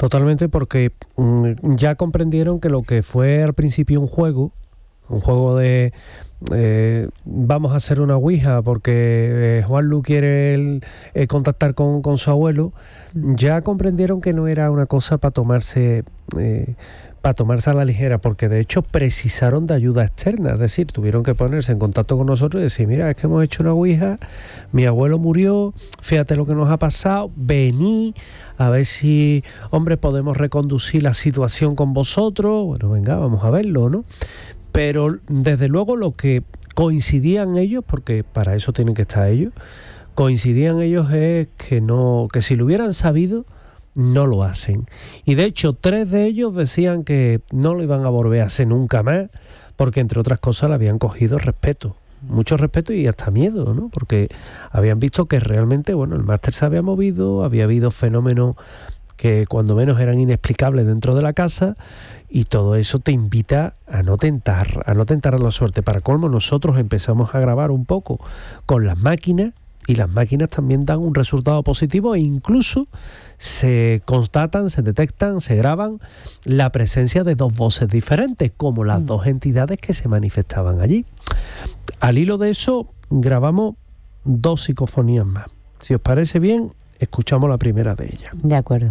Totalmente, porque ya comprendieron que lo que fue al principio un juego de vamos a hacer una ouija porque Juanlu quiere contactar con su abuelo, ya comprendieron que no era una cosa para tomarse a la ligera, porque de hecho precisaron de ayuda externa, es decir, tuvieron que ponerse en contacto con nosotros y decir, mira, es que hemos hecho una ouija, mi abuelo murió, fíjate lo que nos ha pasado, vení a ver si, hombre, podemos reconducir la situación con vosotros. Bueno, venga, vamos a verlo, ¿no? Pero desde luego lo que coincidían ellos, porque para eso tienen que estar ellos, es que si lo hubieran sabido, no lo hacen. Y de hecho 3 de ellos decían que no lo iban a volver a hacer nunca más, porque entre otras cosas le habían cogido respeto, mucho respeto y hasta miedo, ¿no? Porque habían visto que realmente, bueno, el máster se había movido, había habido fenómenos que cuando menos eran inexplicables dentro de la casa, y todo eso te invita a no tentar la suerte. Para colmo, nosotros empezamos a grabar un poco con las máquinas, y las máquinas también dan un resultado positivo, e incluso se constatan, se detectan, se graban la presencia de 2 voces diferentes, como las 2 entidades que se manifestaban allí. Al hilo de eso, grabamos 2 psicofonías más. Si os parece bien, escuchamos la primera de ellas. De acuerdo.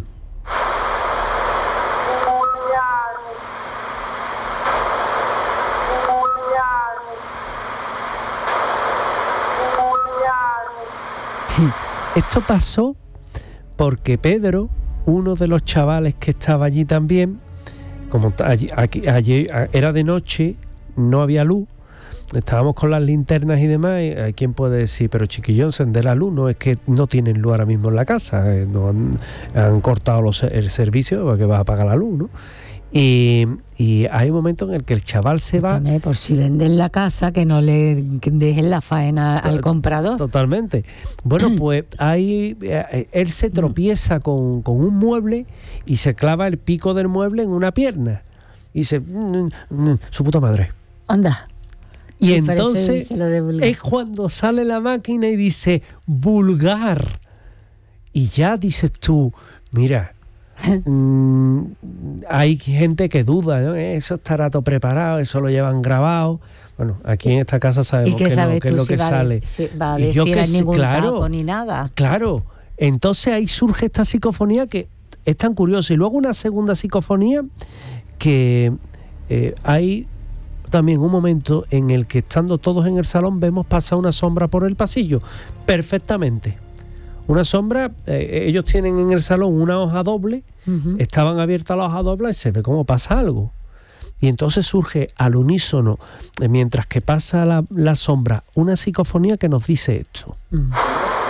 Esto pasó porque Pedro, uno de los chavales que estaba allí también, como allí era de noche, no había luz, estábamos con las linternas y demás, y hay quien puede decir, pero chiquillo, encender la luz, no es que no tienen luz ahora mismo en la casa, no han cortado el servicio, para que vas a apagar la luz, ¿no? Y hay un momento en el que el chaval se va... Por si venden la casa, que no le dejen la faena al comprador. Totalmente. Bueno, pues ahí él se tropieza con un mueble y se clava el pico del mueble en una pierna. Y dice, su puta madre. Anda. Y entonces es cuando sale la máquina y dice, vulgar. Y ya dices tú, mira... hay gente que duda, ¿no? Eso estará todo preparado, eso lo llevan grabado. Bueno, aquí en esta casa sabemos que no, que es lo que sale. Va a decir ningún tapo ni nada. Claro, entonces ahí surge esta psicofonía que es tan curiosa. Y luego una segunda psicofonía que hay también un momento en el que, estando todos en el salón, vemos pasar una sombra por el pasillo, perfectamente. Una sombra, ellos tienen en el salón una hoja doble, estaban abiertas las hojas dobles y se ve cómo pasa algo. Y entonces surge al unísono, mientras que pasa la sombra, una psicofonía que nos dice esto.